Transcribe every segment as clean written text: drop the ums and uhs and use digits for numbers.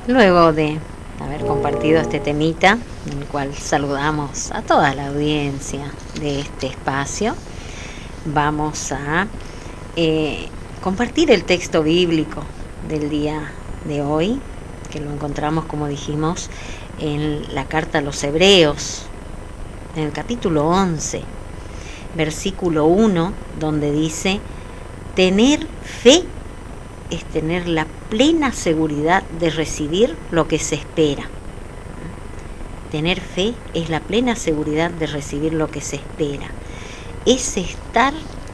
Luego de haber compartido este temita, en el cual saludamos a toda la audiencia de este espacio, vamos a compartir el texto bíblico del día de hoy, que lo encontramos, como dijimos, en la carta a los Hebreos, en el capítulo 11, versículo 1, donde dice: tener fe es tener la plena seguridad de recibir lo que se espera. Tener fe es la plena seguridad de recibir lo que se espera. Es estar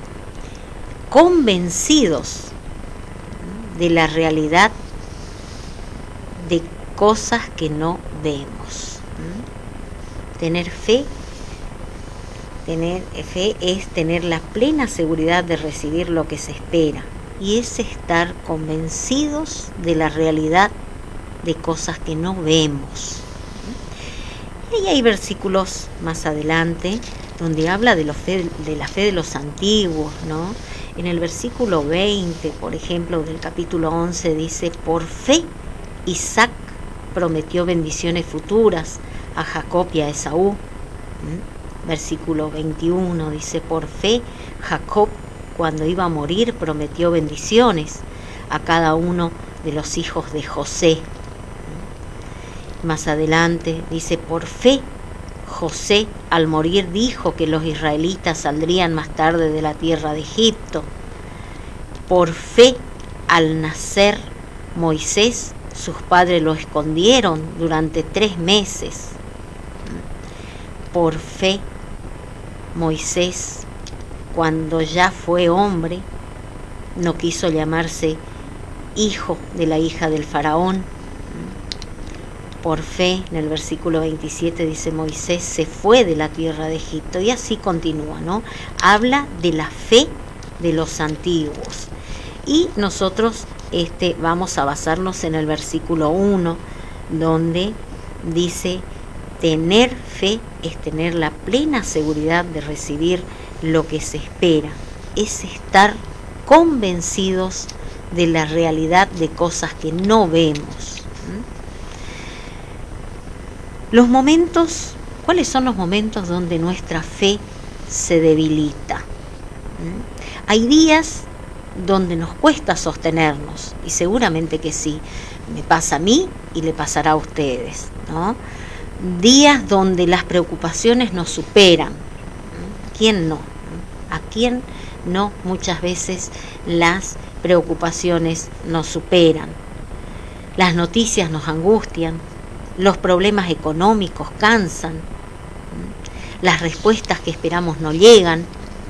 convencidos de la realidad de cosas que no vemos. Tener fe es tener la plena seguridad de recibir lo que se espera. Y es estar convencidos de la realidad de cosas que no vemos. Y hay versículos más adelante donde habla de la fe de los antiguos, ¿no? En el versículo 20, por ejemplo, del capítulo 11, dice: por fe Isaac prometió bendiciones futuras a Jacob y a Esaú. Versículo 21 dice: por fe Jacob, cuando iba a morir, prometió bendiciones a cada uno de los hijos de José. Más adelante dice: por fe José, al morir, dijo que los israelitas saldrían más tarde de la tierra de Egipto. Por fe, al nacer Moisés, sus padres lo escondieron durante 3 meses. Por fe, Moisés, cuando ya fue hombre, no quiso llamarse hijo de la hija del faraón. Por fe, en el versículo 27 dice: Moisés se fue de la tierra de Egipto. Y así continúa, ¿no? Habla de la fe de los antiguos. Y nosotros vamos a basarnos en el versículo 1, donde dice: tener fe es tener la plena seguridad de recibir lo que se espera. Es estar convencidos de la realidad de cosas que no vemos. Los momentos, ¿cuáles son los momentos donde nuestra fe se debilita? Hay días donde nos cuesta sostenernos, y seguramente que sí, me pasa a mí y le pasará a ustedes, ¿no? Días donde las preocupaciones nos superan. ¿Quién no? ¿A quién no? Muchas veces las preocupaciones nos superan. Las noticias nos angustian, los problemas económicos cansan, las respuestas que esperamos no llegan,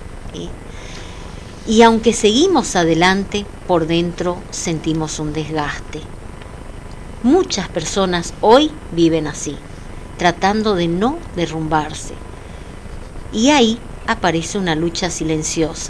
y aunque seguimos adelante, por dentro sentimos un desgaste. Muchas personas hoy viven así, tratando de no derrumbarse. Y ahí aparece una lucha silenciosa.